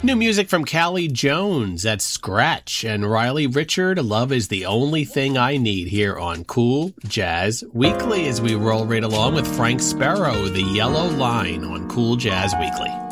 New music from Callie Jones, that's Scratch, and Riley Richard, Love is the Only Thing I Need, here on Cool Jazz Weekly, as we roll right along with Frank Sparrow, The Yellow Line on Cool Jazz Weekly.